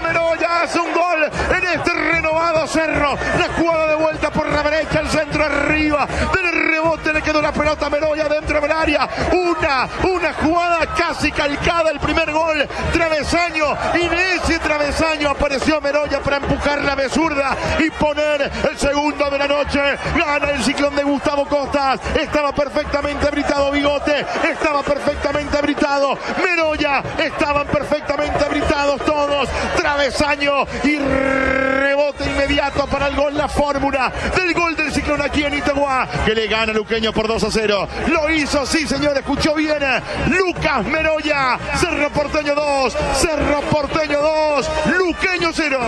Meroya hace un gol en este renovado Cerro. La jugada de vuelta por la derecha, el centro arriba. Del rebote le quedó la pelota a Meroya dentro del área. Una jugada casi calcada, el primer gol. Travesaño, y en ese travesaño apareció Meroya para empujar la besurda y poner el segundo de la noche. Gana el Ciclón de Gustavo Costas. Estaba perfectamente habilitado Bigote, estaba perfectamente habilitado Meroya, estaban perfectamente habilitados todos. Travesaño y rebote inmediato para el gol, la fórmula del gol del Ciclón aquí en Itagua, que le gana Luqueño por 2-0. Lo hizo, sí señor, escuchó bien, Lucas Meroya. Cerro Porteño 2, Cerro Porteño 2, Luqueño 0.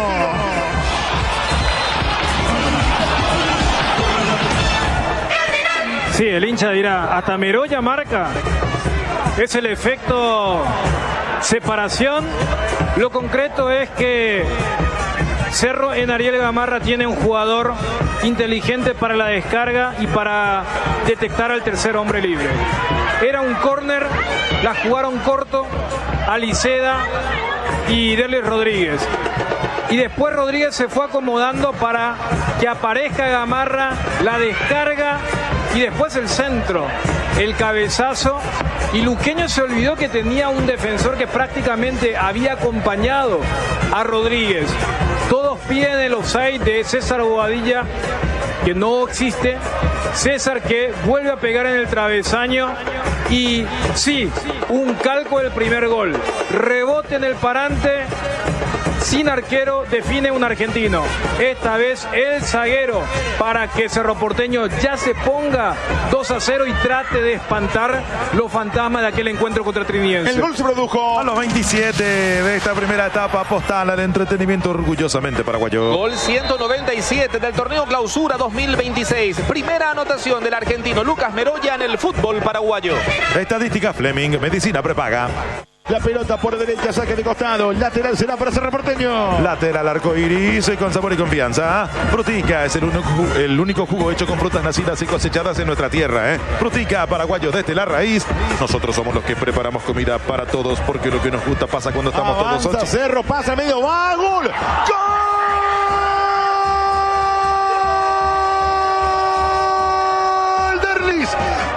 Sí, el hincha dirá, hasta Meroya marca. Es el efecto separación. Lo concreto es que Cerro en Ariel Gamarra tiene un jugador inteligente para la descarga y para detectar al tercer hombre libre. Era un córner, la jugaron corto a Liceda y Derlis Rodríguez. Y después Rodríguez se fue acomodando para que aparezca Gamarra, la descarga y después el centro, el cabezazo. Y Luqueño se olvidó que tenía un defensor que prácticamente había acompañado a Rodríguez. Todos piden el offside de César Bobadilla, que no existe. César que vuelve a pegar en el travesaño. Y sí, un calco del primer gol. Rebote en el parante. Sin arquero, define un argentino. Esta vez el zaguero, para que Cerro Porteño ya se ponga 2-0 y trate de espantar los fantasmas de aquel encuentro contra Trinidense. El gol se produjo a los 27 de esta primera etapa postal al entretenimiento orgullosamente paraguayo. Gol 197 del torneo Clausura 2026. Primera anotación del argentino Lucas Meroya en el fútbol paraguayo. Estadística Fleming, medicina prepaga. La pelota por derecha, saque de costado. Lateral será para Cerro Porteño. Lateral arcoiris con sabor y confianza. Frutica es el único jugo hecho con frutas nacidas y cosechadas en nuestra tierra. Frutica, paraguayo desde la raíz. Nosotros somos los que preparamos comida para todos porque lo que nos gusta pasa cuando estamos Avanza todos. Cerro, pasa medio, va, gol. ¡Gol! Derlis.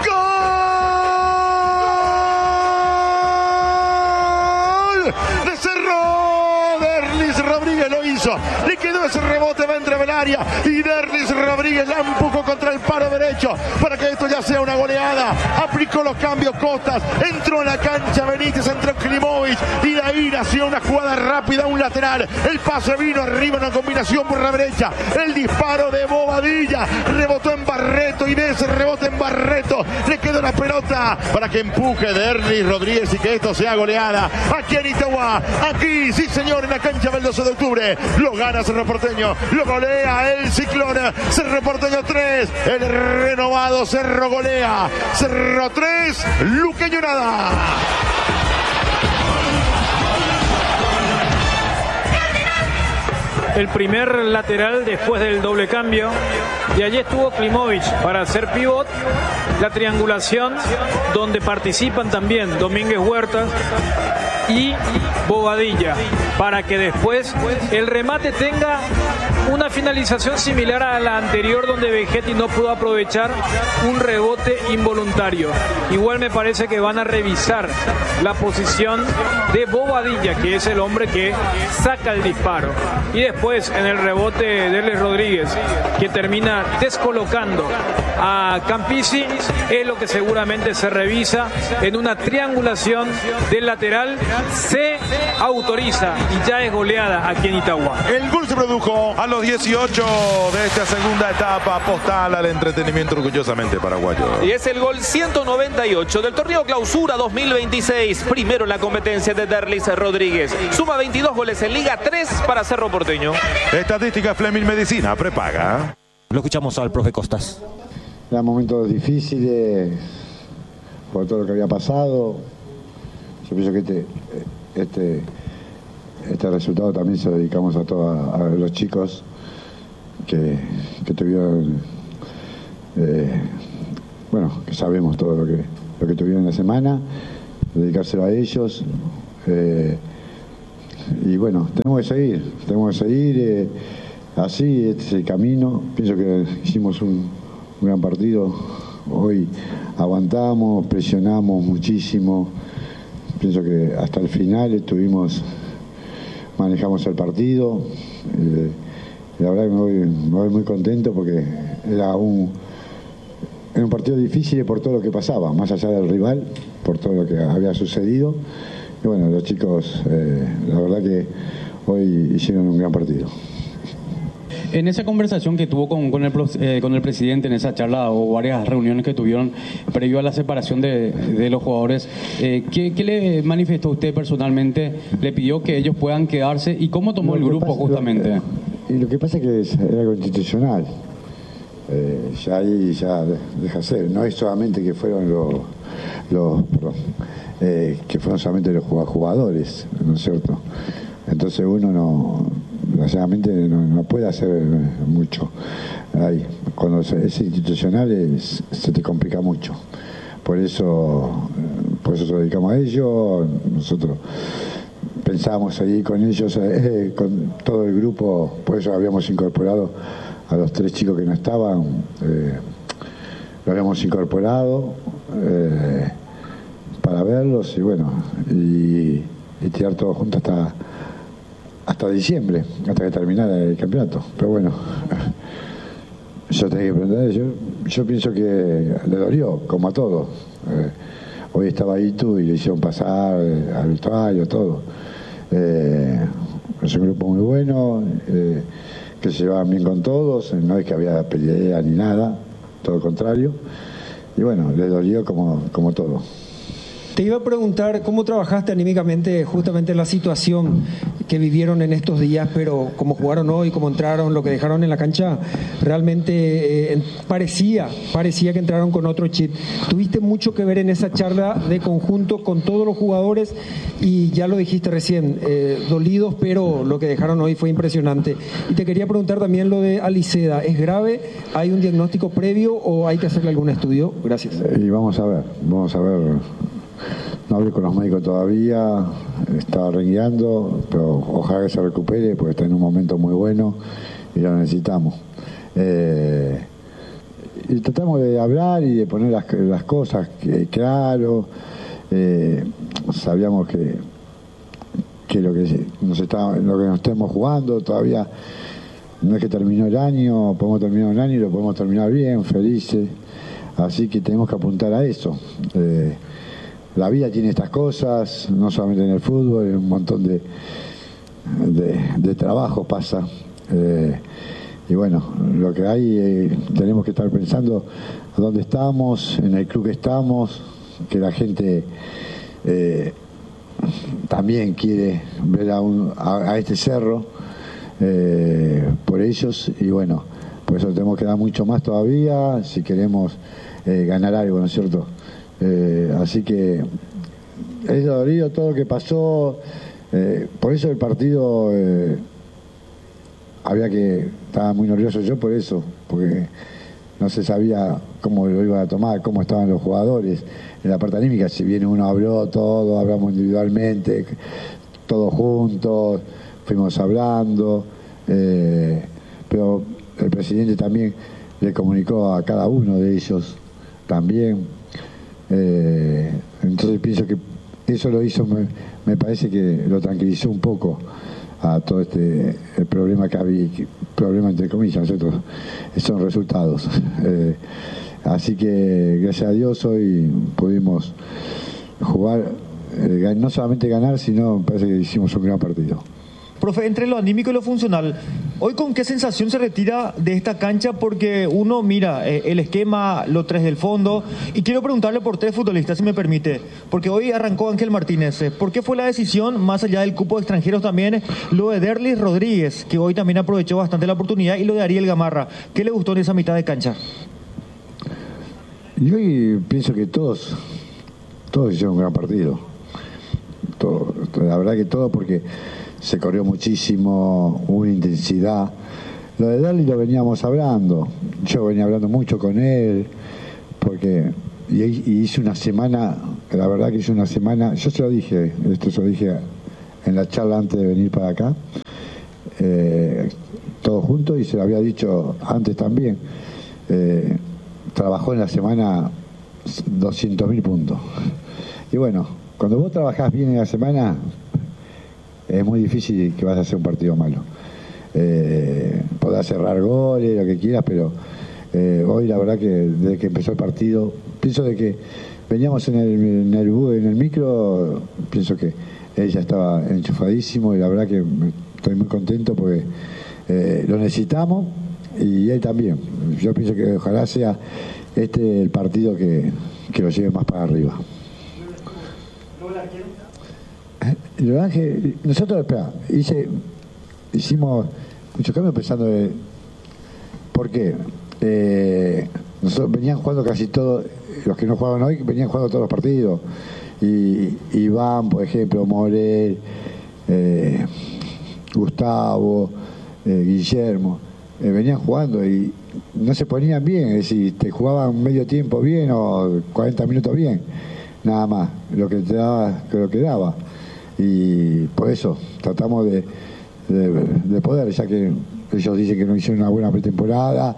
De Cerro, Derlis Rodríguez lo hizo, le quedó ese rebote dentro del área y Derlis Rodríguez la empujó contra el palo derecho para que esto ya sea una goleada. Aplicó los cambios Costas, entró en la cancha Benítez, entró Klimovic y de ahí nació una jugada rápida, un lateral. El pase vino arriba, una combinación por la derecha, el disparo de Bobadilla, rebotó en Barreto y de ese rebote en Barreto le quedó la pelota para que empuje Derlis Rodríguez y que esto sea goleada. Aquí en Itagua, aquí sí señor, en la cancha del 12 de octubre, lo gana Cerro Porteño, lo golea el Ciclón. Cerro Porteño 3, el renovado Cerro golea, Cerro 3, Luqueño nada. El primer lateral después del doble cambio, y allí estuvo Klimovic para hacer pivot. La triangulación donde participan también Domínguez Huertas y Bobadilla, para que después el remate tenga una finalización similar a la anterior, donde Vegetti no pudo aprovechar un rebote involuntario. Igual me parece que van a revisar la posición de Bobadilla, que es el hombre que saca el disparo, y después en el rebote de Derlis Rodríguez, que termina descolocando a Campisi, es lo que seguramente se revisa en una triangulación del lateral. Se autoriza y ya es goleada aquí en Itagua. El gol se produjo a los 18 de esta segunda etapa postal al entretenimiento orgullosamente paraguayo. Y es el gol 198 del torneo Clausura 2026. Primero en la competencia de Derlis Rodríguez. Suma 22 goles en Liga, 3 para Cerro Porteño. Estadística Fleming, medicina prepaga. Lo escuchamos al profe Costas. Eran momentos difíciles por todo lo que había pasado. Yo pienso que este resultado también se lo dedicamos a todos, a los chicos que tuvieron, que sabemos todo lo que tuvieron en la semana, dedicárselo a ellos. y bueno, tenemos que seguir así, este es el camino. Pienso que hicimos un gran partido, hoy aguantamos, presionamos muchísimo, pienso que hasta el final manejamos el partido. La verdad que me voy muy contento porque era un partido difícil por todo lo que pasaba, más allá del rival, por todo lo que había sucedido. Y bueno, los chicos, la verdad que hoy hicieron un gran partido. En esa conversación que tuvo con el presidente, en esa charla o varias reuniones que tuvieron previo a la separación de los jugadores, ¿qué le manifestó usted personalmente? ¿Le pidió que ellos puedan quedarse? ¿Y cómo tomó el grupo justamente? Lo que pasa es que es algo institucional. Ya ahí ya deja ser. No es solamente que fueron que fueron solamente los jugadores, ¿no es cierto? Entonces uno desgraciadamente no puede hacer mucho ahí. Cuando es institucional se te complica mucho. Por eso nos dedicamos a ello. Nosotros pensábamos seguir con ellos, con todo el grupo. Por eso habíamos incorporado a los 3 chicos que no estaban, lo habíamos incorporado para verlos y bueno, y tirar todos juntos hasta diciembre, hasta que terminara el campeonato. Pero bueno, yo tenía que preguntar, yo pienso que le dolió, como a todos. Hoy estaba Itu y le hicieron pasar al vestuario, todo. Es un grupo muy bueno, que se llevaban bien con todos, no es que había pelea ni nada, todo lo contrario. Y bueno, le dolió como todo. Te iba a preguntar cómo trabajaste anímicamente justamente la situación que vivieron en estos días, pero cómo jugaron hoy, cómo entraron, lo que dejaron en la cancha, realmente parecía que entraron con otro chip. Tuviste mucho que ver en esa charla de conjunto con todos los jugadores y ya lo dijiste recién, dolidos, pero lo que dejaron hoy fue impresionante. Y te quería preguntar también lo de Aliceda, ¿es grave? ¿Hay un diagnóstico previo o hay que hacerle algún estudio? Gracias. Y vamos a ver. No hablé con los médicos todavía, estaba rengueando, pero ojalá que se recupere porque está en un momento muy bueno y lo necesitamos. Y tratamos de hablar y de poner las cosas claro. Sabíamos que lo que nos estemos jugando todavía no es que terminó el año, podemos terminar un año y lo podemos terminar bien, felices. Así que tenemos que apuntar a eso. La vida tiene estas cosas, no solamente en el fútbol, un montón de trabajo pasa. Y bueno, lo que hay, tenemos que estar pensando a dónde estamos, en el club que estamos, que la gente también quiere ver a este cerro por ellos. Y bueno, por eso tenemos que dar mucho más todavía si queremos ganar algo, ¿no es cierto? Así que es dolorido todo lo que pasó, por eso el partido estaba muy nervioso yo por eso, porque no se sabía cómo lo iban a tomar, cómo estaban los jugadores en la parte anímica. Si bien uno hablamos individualmente, todos juntos, fuimos hablando, pero el presidente también le comunicó a cada uno de ellos también. Entonces pienso que eso lo hizo, me parece que lo tranquilizó un poco a todo el problema que había, problema entre comillas, nosotros son resultados. Así que gracias a Dios hoy pudimos jugar, no solamente ganar, sino me parece que hicimos un gran partido. Profe, entre lo anímico y lo funcional, ¿hoy con qué sensación se retira de esta cancha? Porque uno mira el esquema, los 3 del fondo, y quiero preguntarle por 3 futbolistas, si me permite, porque hoy arrancó Ángel Martínez. ¿Por qué fue la decisión, más allá del cupo de extranjeros también, lo de Derlis Rodríguez, que hoy también aprovechó bastante la oportunidad, y lo de Ariel Gamarra? ¿Qué le gustó en esa mitad de cancha? Yo hoy pienso que todos hicieron un gran partido. La verdad que todo, porque se corrió muchísimo, hubo una intensidad. Lo de Derlis lo veníamos hablando, yo venía hablando mucho con él, y hice una semana, la verdad que hice una semana, yo se lo dije en la charla antes de venir para acá, todos juntos, y se lo había dicho antes también. Trabajó en la semana 200.000 puntos. Y bueno, cuando vos trabajás bien en la semana, es muy difícil que vas a hacer un partido malo. Podrás cerrar goles, lo que quieras, pero hoy la verdad que desde que empezó el partido, pienso de que veníamos en el micro, pienso que él ya estaba enchufadísimo, y la verdad que estoy muy contento porque lo necesitamos, y él también. Yo pienso que ojalá sea el partido que lo lleve más para arriba. Lo verdad que nosotros, espera, hicimos muchos cambios pensando de ¿por qué? Nosotros venían jugando casi todos, los que no jugaban hoy venían jugando todos los partidos, y Iván, por ejemplo, Morel, Gustavo, Guillermo, venían jugando y no se ponían bien, es decir, te jugaban medio tiempo bien o 40 minutos bien, nada más, lo que te daba, lo que daba. Y por eso tratamos de poder, ya que ellos dicen que no hicieron una buena pretemporada,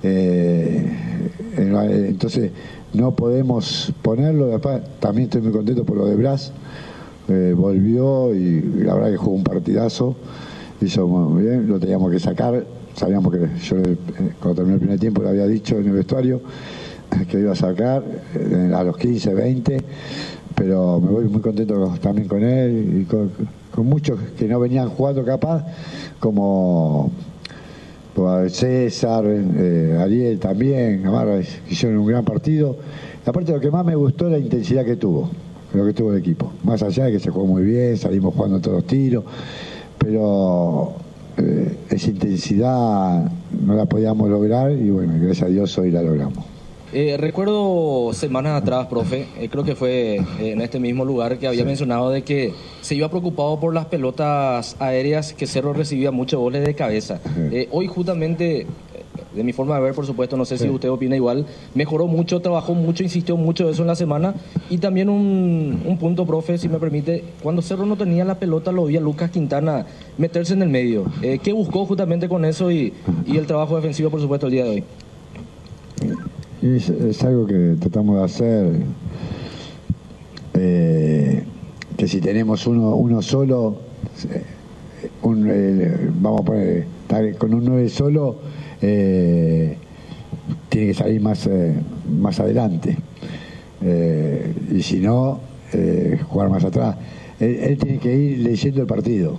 entonces no podemos ponerlo. Después, también estoy muy contento por lo de Blas, volvió y la verdad que jugó un partidazo, hizo muy bien, lo teníamos que sacar, sabíamos que yo cuando terminó el primer tiempo le había dicho en el vestuario que iba a sacar a los 15, 20, pero me voy muy contento también con él y con muchos que no venían jugando capaz, como César, Ariel también, Gamarra, hicieron un gran partido. Aparte, lo que más me gustó es la intensidad que tuvo el equipo, más allá de que se jugó muy bien, salimos jugando todos los tiros, pero esa intensidad no la podíamos lograr, y bueno, gracias a Dios hoy la logramos. Recuerdo semanas atrás, profe, creo que fue en este mismo lugar que había mencionado de que se iba preocupado por las pelotas aéreas, que Cerro recibía muchos goles de cabeza. Hoy justamente, de mi forma de ver, por supuesto, no sé si usted opina igual, mejoró mucho, trabajó mucho, insistió mucho de eso en la semana. Y también un punto, profe, si me permite, cuando Cerro no tenía la pelota, lo vi a Lucas Quintana meterse en el medio. ¿Qué buscó justamente con eso y el trabajo defensivo, por supuesto, el día de hoy? Es algo que tratamos de hacer, que si tenemos uno solo, vamos a poner, con un 9 solo, tiene que salir más adelante, y si no, jugar más atrás. Él tiene que ir leyendo el partido,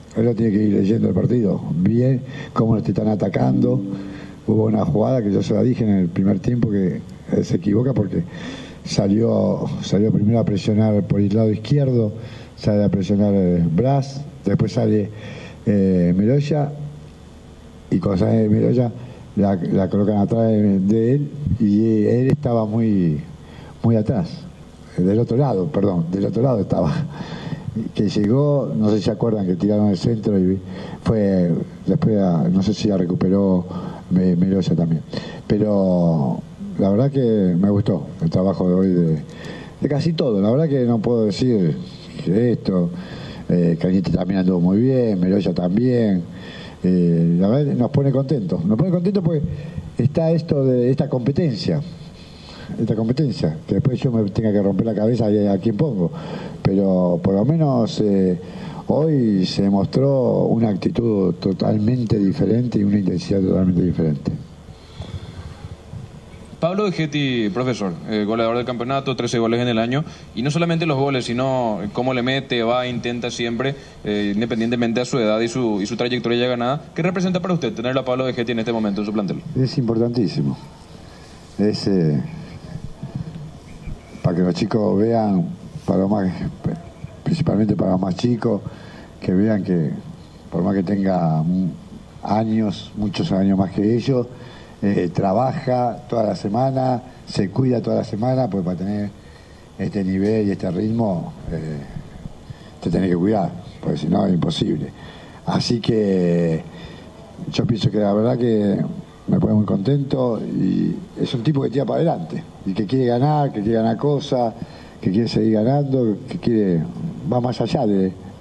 bien, cómo te están atacando. Hubo una jugada que yo se la dije en el primer tiempo, que se equivoca porque salió primero a presionar por el lado izquierdo, sale a presionar Blas, después sale Meroya, y cuando sale Meroya la colocan atrás de él, y él estaba muy atrás, del otro lado estaba, que llegó, no sé si se acuerdan que tiraron el centro y fue después, no sé si la recuperó Meroya también, pero la verdad que me gustó el trabajo de hoy de casi todo. La verdad que no puedo decir que esto, Cañete también anduvo muy bien, Meroya también, la verdad nos pone contentos porque está esto de esta competencia, que después yo me tenga que romper la cabeza a quién pongo, pero por lo menos hoy se demostró una actitud totalmente diferente y una intensidad totalmente diferente. Pablo De Getty, profesor, goleador del campeonato, 13 goles en el año, y no solamente los goles, sino cómo le mete, va, intenta siempre, independientemente de su edad y su trayectoria ya ganada. ¿Qué representa para usted tenerlo a Pablo De Getty en este momento en su plantel? Es importantísimo. Es para que los chicos vean, principalmente para los más chicos, que vean que por más que tenga muchos años más que ellos, trabaja toda la semana, se cuida toda la semana, pues para tener este nivel y este ritmo te tenés que cuidar, porque si no es imposible. Así que yo pienso que la verdad que me pone muy contento, y es un tipo que tira para adelante y que quiere ganar cosas, que quiere seguir ganando, va más allá de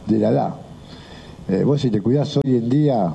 de la edad. Vos si te cuidás hoy en día,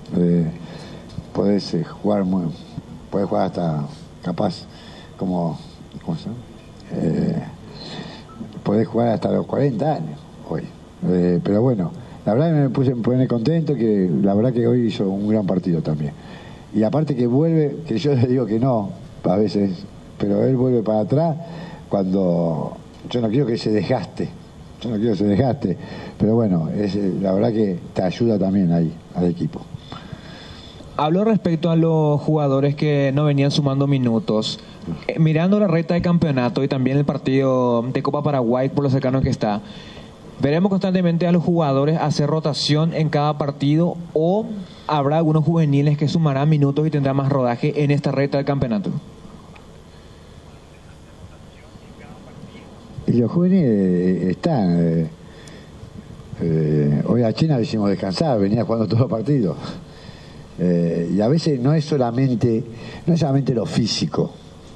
podés jugar hasta capaz como, ¿cómo se llama? Podés jugar hasta los 40 años hoy. Pero bueno, la verdad que me pone contento, que la verdad que hoy hizo un gran partido también. Y aparte que vuelve, que yo le digo que no, a veces, pero él vuelve para atrás cuando yo no quiero que se desgaste. Pero bueno, la verdad que te ayuda también ahí al equipo. Habló respecto a los jugadores que no venían sumando minutos. Mirando la recta de campeonato y también el partido de Copa Paraguay por lo cercano que está, ¿veremos constantemente a los jugadores hacer rotación en cada partido o habrá algunos juveniles que sumarán minutos y tendrán más rodaje en esta recta del campeonato? Y los juveniles están. Hoy a China le hicimos descansar, venía jugando todos los partidos. Y a veces no es solamente lo físico.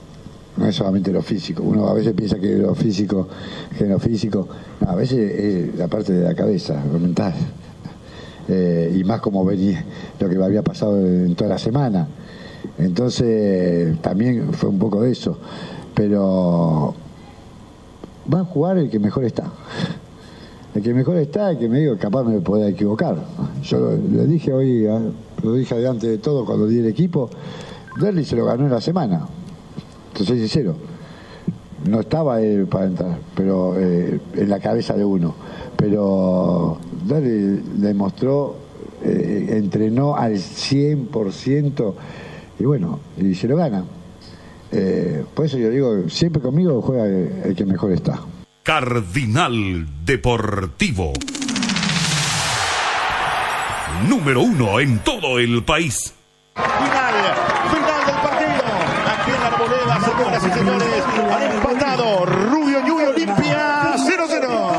Uno a veces piensa que lo físico, a veces es la parte de la cabeza, lo mental. Y más como venía lo que había pasado en toda la semana. Entonces también fue un poco de eso. Pero va a jugar el que mejor está. El que mejor está, el que me digo, capaz me podía equivocar. Yo le dije hoy, lo dije delante de todo cuando di el equipo, Derli se lo ganó en la semana. Entonces, sincero, no estaba él para entrar, pero en la cabeza de uno. Pero Derli demostró, entrenó al 100% y bueno, y se lo gana. Por eso yo digo, siempre conmigo juega el que mejor está. Cardinal Deportivo. Número 1 en todo el país. Final del partido. Aquí en la Arboleda, señoras y señores, han empatado Rubio y Olimpia 0-0.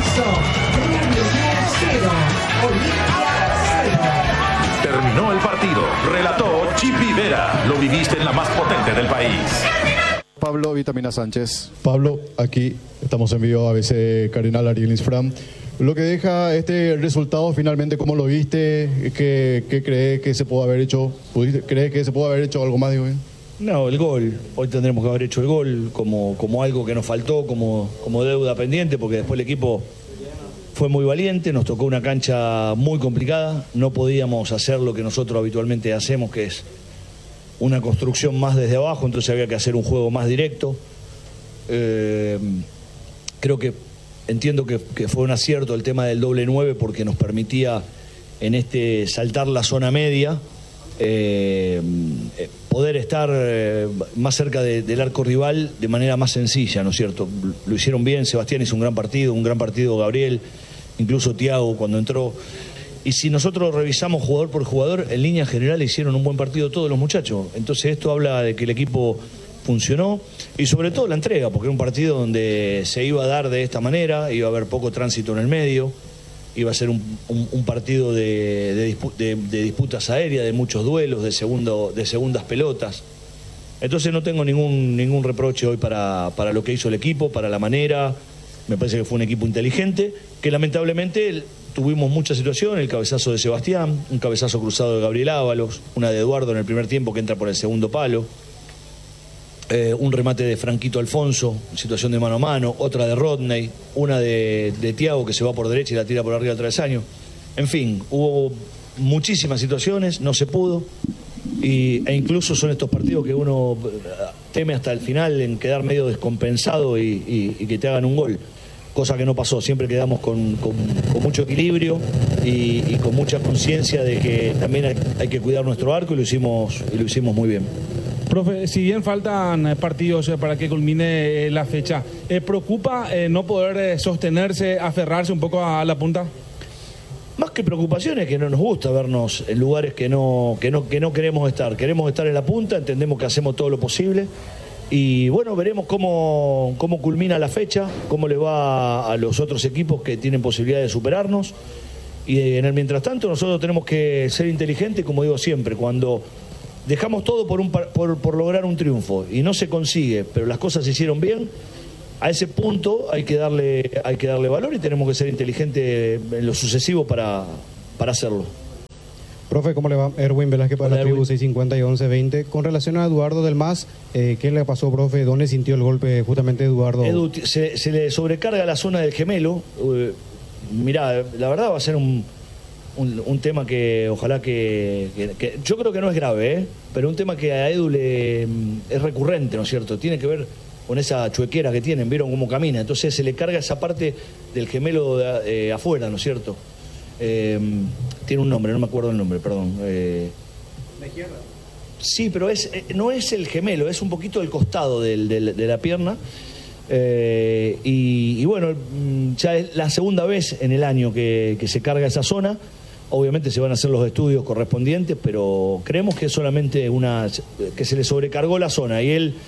Terminó el partido. Relató Chipi Vera. Lo viviste en la más potente del país. Pablo Vitamina Sánchez. Pablo, aquí estamos en vivo, ABC Cardinal Ariel Isfram. Lo que deja este resultado finalmente, ¿cómo lo viste? ¿Qué crees que se pudo haber hecho? ¿Crees que se pudo haber hecho algo más? Digo? No, el gol. Hoy tendremos que haber hecho el gol como algo que nos faltó, como deuda pendiente, porque después el equipo fue muy valiente, nos tocó una cancha muy complicada, no podíamos hacer lo que nosotros habitualmente hacemos, que es una construcción más desde abajo, entonces había que hacer un juego más directo. Entiendo que fue un acierto el tema del doble 9 porque nos permitía en saltar la zona media, poder estar más cerca del arco rival de manera más sencilla, ¿no es cierto? Lo hicieron bien, Sebastián hizo un gran partido Gabriel, incluso Thiago cuando entró. Y si nosotros revisamos jugador por jugador, en línea general hicieron un buen partido todos los muchachos. Entonces esto habla de que el equipo funcionó y sobre todo la entrega, porque era un partido donde se iba a dar de esta manera, iba a haber poco tránsito en el medio, iba a ser un partido de disputas aéreas, de muchos duelos, de segundas pelotas. Entonces no tengo ningún reproche hoy para lo que hizo el equipo, para la manera. Me parece que fue un equipo inteligente, que lamentablemente tuvimos muchas situaciones, el cabezazo de Sebastián, un cabezazo cruzado de Gabriel Ábalos, una de Eduardo en el primer tiempo que entra por el segundo palo, un remate de Franquito Alfonso, situación de mano a mano, otra de Rodney, una de Thiago que se va por derecha y la tira por arriba del travesaño. En fin, hubo muchísimas situaciones, no se pudo, e incluso son estos partidos que uno teme hasta el final en quedar medio descompensado y que te hagan un gol. Cosa que no pasó, siempre quedamos con mucho equilibrio y con mucha conciencia de que también hay que cuidar nuestro arco y lo hicimos muy bien. Profe, si bien faltan partidos para que culmine la fecha, ¿preocupa no poder sostenerse, aferrarse un poco a la punta? Más que preocupación es que no nos gusta vernos en lugares que no queremos estar. Queremos estar en la punta, entendemos que hacemos todo lo posible. Y bueno, veremos cómo culmina la fecha, cómo le va a los otros equipos que tienen posibilidad de superarnos. Y en el mientras tanto nosotros tenemos que ser inteligentes, como digo siempre, cuando dejamos todo por lograr un triunfo y no se consigue, pero las cosas se hicieron bien, a ese punto hay que darle valor y tenemos que ser inteligentes en lo sucesivo para hacerlo. Profe, ¿cómo le va? Erwin Velázquez para la tribu 650 y 1120. Con relación a Eduardo del Mas, ¿qué le pasó, profe? ¿Dónde sintió el golpe justamente Eduardo? Edu, se le sobrecarga la zona del gemelo. Mirá, la verdad va a ser un tema que ojalá que yo creo que no es grave, pero un tema que a Edu es recurrente, ¿no es cierto? Tiene que ver con esa chuequera que tienen, vieron cómo camina. Entonces se le carga esa parte del gemelo afuera, ¿no es cierto? Tiene un nombre, no me acuerdo el nombre, perdón. ¿La izquierda? Sí, pero no es el gemelo, es un poquito el costado de la pierna. Y bueno, ya es la segunda vez en el año que se carga esa zona. Obviamente se van a hacer los estudios correspondientes, pero creemos que es solamente que se le sobrecargó la zona y él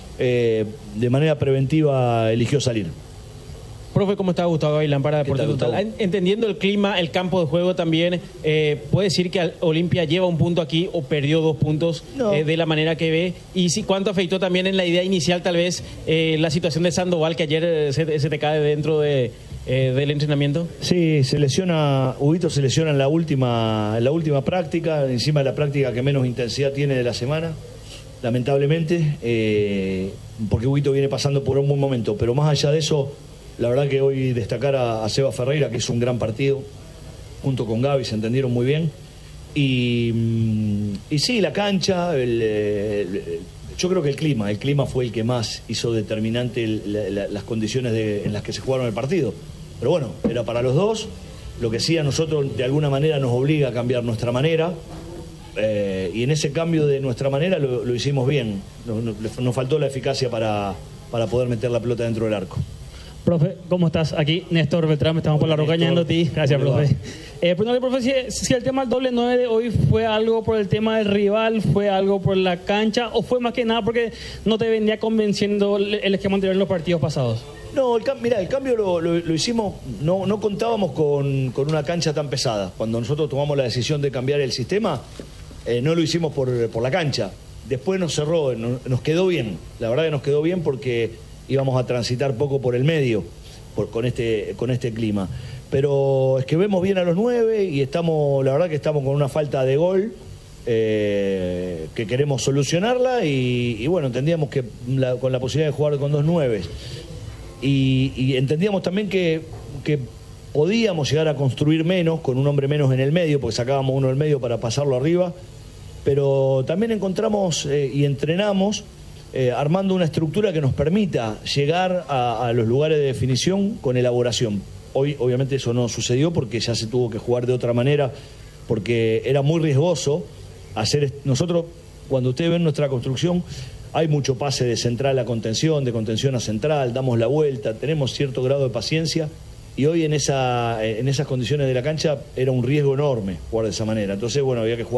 de manera preventiva eligió salir. Profe, ¿cómo está Gustavo Gavilán para Deportes Total? Entendiendo el clima, el campo de juego también, ¿puede decir que Olimpia lleva un punto aquí o perdió 2 puntos de la manera que ve? Y si cuánto afectó también en la idea inicial tal vez la situación de Sandoval, que ayer se te cae dentro del entrenamiento? Sí, Huguito se lesiona en la última práctica, encima de la práctica que menos intensidad tiene de la semana, lamentablemente, porque Huguito viene pasando por un buen momento, pero más allá de eso, la verdad que hoy destacar a Seba Ferreira, que hizo un gran partido, junto con Gaby, se entendieron muy bien. Y sí, la cancha, yo creo que el clima fue el que más hizo determinante las condiciones en las que se jugaron el partido. Pero bueno, era para los dos, lo que sí a nosotros de alguna manera nos obliga a cambiar nuestra manera, y en ese cambio de nuestra manera lo hicimos bien. Nos faltó la eficacia para poder meter la pelota dentro del arco. Profe, ¿cómo estás? Aquí Néstor Beltrán, estamos por la roca yendo a ti. Gracias, profe. Preguntarle, profe, si el tema del doble 9 de hoy fue algo por el tema del rival, fue algo por la cancha, o fue más que nada porque no te venía convenciendo el esquema anterior en los partidos pasados. No, el cambio lo hicimos, no contábamos con una cancha tan pesada. Cuando nosotros tomamos la decisión de cambiar el sistema, no lo hicimos por la cancha. Después nos cerró, nos quedó bien. La verdad que nos quedó bien porque íbamos a transitar poco por el medio con este clima. Pero es que vemos bien a los 9 y la verdad que estamos con una falta de gol que queremos solucionarla y bueno, entendíamos que con la posibilidad de jugar con 2 9 y entendíamos también que podíamos llegar a construir menos, con un hombre menos en el medio, porque sacábamos uno del medio para pasarlo arriba, pero también encontramos y entrenamos armando una estructura que nos permita llegar a los lugares de definición con elaboración. Hoy obviamente eso no sucedió porque ya se tuvo que jugar de otra manera, porque era muy riesgoso hacer. Nosotros, cuando ustedes ven nuestra construcción, hay mucho pase de central a contención, de contención a central, damos la vuelta, tenemos cierto grado de paciencia y hoy en esas condiciones de la cancha era un riesgo enorme jugar de esa manera. Entonces, bueno, había que jugar